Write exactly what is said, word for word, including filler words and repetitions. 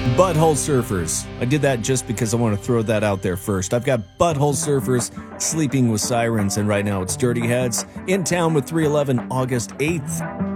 Butthole Surfers. I did that just because I want to throw that out there first. I've got Butthole Surfers, Sleeping with Sirens, and right now it's Dirty Heads in town with three eleven August eighth.